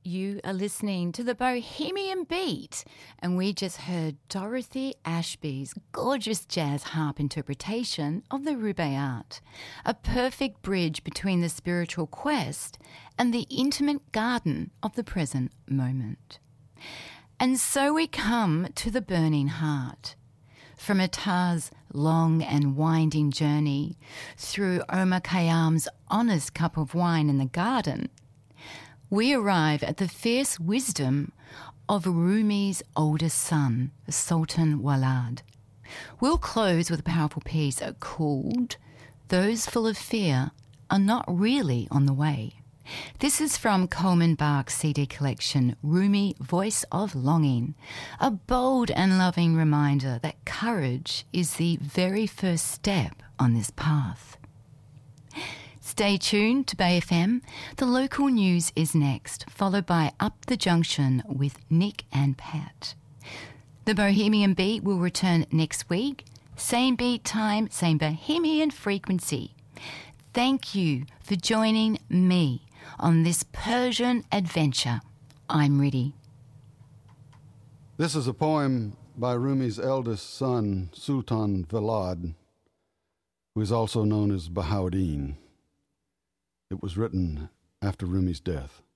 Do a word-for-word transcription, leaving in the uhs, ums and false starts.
You are listening to the Bohemian Beat, and we just heard Dorothy Ashby's gorgeous jazz harp interpretation of the Rubaiyat, a perfect bridge between the spiritual quest and the intimate garden of the present moment. And so we come to the burning heart. From Attar's long and winding journey through Omar Khayyam's honest cup of wine in the garden, we arrive at the fierce wisdom of Rumi's oldest son, Sultan Walad. We'll close with a powerful piece called Those Full of Fear Are Not Really on the Way. This is from Coleman Barks' C D collection, Rumi, Voice of Longing, a bold and loving reminder that courage is the very first step on this path. Stay tuned to Bay F M. The local news is next, followed by Up the Junction with Nick and Pat. The Bohemian Beat will return next week. Same beat time, same Bohemian frequency. Thank you for joining me on this Persian adventure. I'm ready. This is a poem by Rumi's eldest son, Sultan Walad, who is also known as Bahauddin. It was written after Rumi's death.